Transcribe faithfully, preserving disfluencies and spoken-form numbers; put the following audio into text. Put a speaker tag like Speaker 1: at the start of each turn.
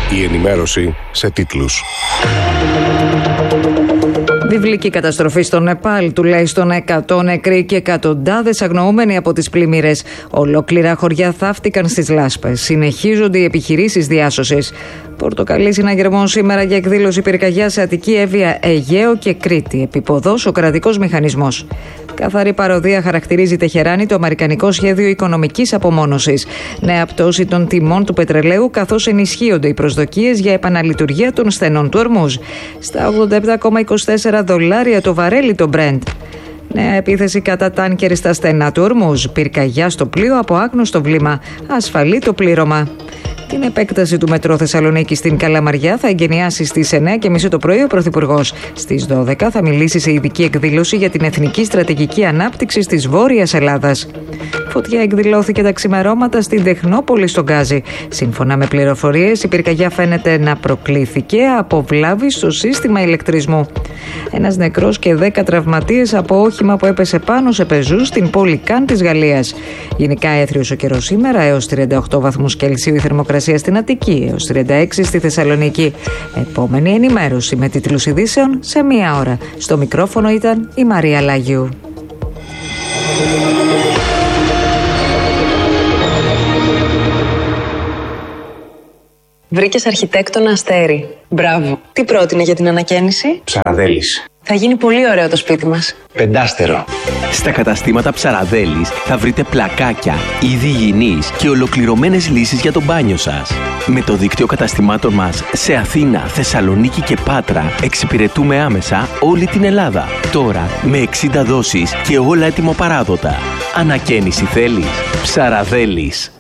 Speaker 1: Η ενημέρωση σε τίτλους.
Speaker 2: Βιβλική καταστροφή στο Νεπάλ, τουλάχιστον εκατό νεκροί και εκατοντάδες αγνοούμενοι από τις πλημμύρες. Ολόκληρα χωριά θαύτηκαν στις λάσπες. Συνεχίζονται οι επιχειρήσεις διάσωσης. Πορτοκαλί συναγερμό σήμερα για εκδήλωση πυρκαγιά σε Αττική, Εύβοια, Αιγαίο και Κρήτη. Επιποδός ο κρατικός μηχανισμός. Καθαρή παροδία χαρακτηρίζει Τεχεράνη το αμερικανικό σχέδιο οικονομικής απομόνωσης. Νέα πτώση των τιμών του πετρελαίου, καθώς ενισχύονται οι προσδοκίες για επαναλειτουργία των στενών του Ορμούζ. Στα ογδόντα επτά κόμμα είκοσι τέσσερα δολάρια το βαρέλι το Brent. Νέα επίθεση κατά τάνκερ στα στενά του Ορμούζ. Πυρκαγιά στο πλοίο από άγνωστο βλήμα. Ασφαλή το πλήρωμα. Την επέκταση του μετρό Θεσσαλονίκη στην Καλαμαριά θα εγκαινιάσει στις εννιά και μισή το πρωί ο Πρωθυπουργός. Στις δώδεκα θα μιλήσει σε ειδική εκδήλωση για την εθνική στρατηγική ανάπτυξη της Βόρειας Ελλάδας. Φωτιά εκδηλώθηκε τα ξημερώματα στην Τεχνόπολη στον Γκάζι. Σύμφωνα με πληροφορίες, η πυρκαγιά φαίνεται να προκλήθηκε από βλάβη στο σύστημα ηλεκτρισμού. Ένας νεκρός και δέκα τραυματίες από όχημα που έπεσε πάνω σε πεζούς στην πόλη Καν της Γαλλίας. Γενικά έθριος ο καιρός σήμερα, έως τριάντα οκτώ βαθμούς Κελσίου η θερμοκρασία στην Αττική, έως τριάντα έξι στη Θεσσαλονίκη. Επόμενη ενημέρωση με τίτλους ειδήσεων σε μία ώρα. Στο μικρόφωνο ήταν η Μαρία Λάγιου.
Speaker 3: Βρήκες αρχιτέκτονα Αστέρι. Μπράβο. Τι πρότεινε για την ανακαίνιση?
Speaker 4: Ψαραδέλης.
Speaker 3: Θα γίνει πολύ ωραίο το σπίτι μας.
Speaker 4: Πεντάστερο.
Speaker 5: Στα καταστήματα Ψαραδέλης θα βρείτε πλακάκια, είδη υγιεινής και ολοκληρωμένες λύσεις για το μπάνιο σας. Με το δίκτυο καταστημάτων μας σε Αθήνα, Θεσσαλονίκη και Πάτρα εξυπηρετούμε άμεσα όλη την Ελλάδα. Τώρα με εξήντα δόσεις και όλα έτοιμο παράδοτα. Ανακαίνιση θέλεις? Ψαραδέλης.